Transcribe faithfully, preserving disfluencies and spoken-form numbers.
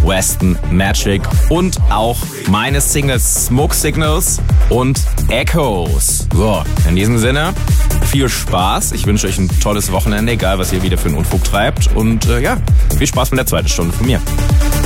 Western Magic und auch meine Singles Smoke Signals und Echoes. So, in diesem Sinne, viel Spaß. Ich wünsche euch ein tolles Wochenende, egal was ihr wieder für einen Unfug treibt. Und äh, ja, viel Spaß mit der zweiten Stunde von mir.